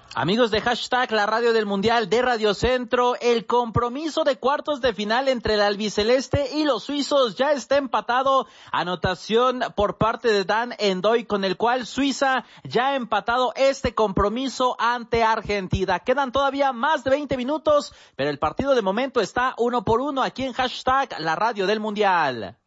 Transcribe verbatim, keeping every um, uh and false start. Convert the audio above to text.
Amigos de Hashtag, la radio del Mundial de Radio Centro, el compromiso de cuartos de final entre el albiceleste y los suizos ya está empatado. Anotación por parte de Dan Endoy, con el cual Suiza ya ha empatado este compromiso ante Argentina. Quedan todavía más de veinte minutos, pero el partido de momento está uno por uno aquí en Hashtag, la radio del Mundial.